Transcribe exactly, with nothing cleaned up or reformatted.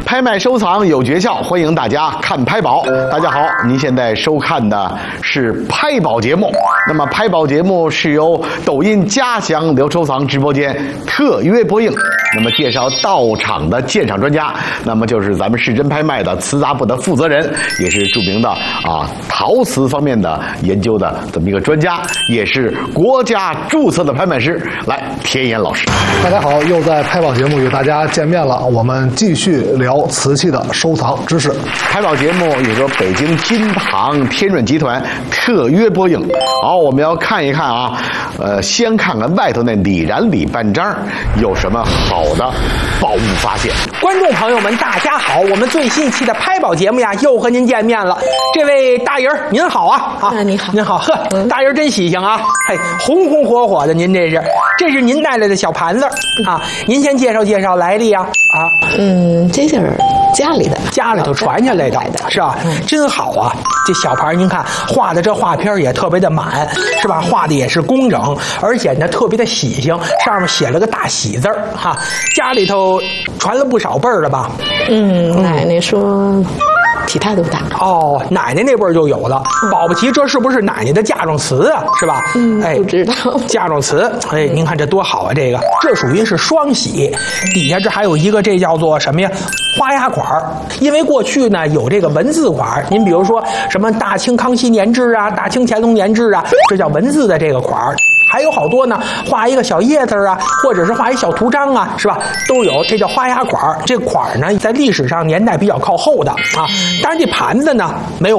拍卖收藏有诀窍，欢迎大家看拍宝。大家好，您现在收看的是拍宝节目。那么拍宝节目是由抖音嘉祥聊收藏直播间特约播映。那么介绍到场的鉴赏专家，那么就是咱们市真拍卖的瓷杂部的负责人，也是著名的啊陶瓷方面的研究的这么一个专家，也是国家注册的拍卖师。来，田岩老师。 大家好，又在拍宝节目与大家见面了。我们继续聊瓷器的收藏知识。 拍宝节目有个北京金堂天润集团特约播映。好，我们要看一看啊，呃，先看看外头那李然李半张有什么好的宝物发现。 观众朋友们，大家好，我们最新一期的拍宝节目呀，又和您见面了。这位大人您好啊！啊， 你好， 您好，呵，嗯、大人真喜庆啊！嘿，红红火火的，您这是，这是您带来的小盘子啊！您先介绍介绍来历呀！啊， 嗯，这就是家里的， 家里头传下来的，是吧？嗯、真好啊！这小盘您看画的这画片也特别的满，是吧？画的也是工整，而且呢特别的喜庆，上面写了个大喜字儿哈。家里头传了不少辈儿了吧？ 嗯，奶奶说体态都大哦，奶奶那辈儿就有了。嗯、保不齐这是不是奶奶的嫁妆瓷啊？是吧？ 嗯，哎，不知道嫁妆瓷。哎，您看这多好啊！这个这属于是双喜，底下这还有一个，这叫做什么呀？花押款。因为过去呢有这个文字款，您比如说什么大清康熙年制啊，大清乾隆年制啊，这叫文字的这个款。还有好多呢，画一个小叶子啊，或者是画一小图章啊，是吧？都有，这叫花押款。这款呢，在历史上年代比较靠后的啊。当然，这盘子呢没有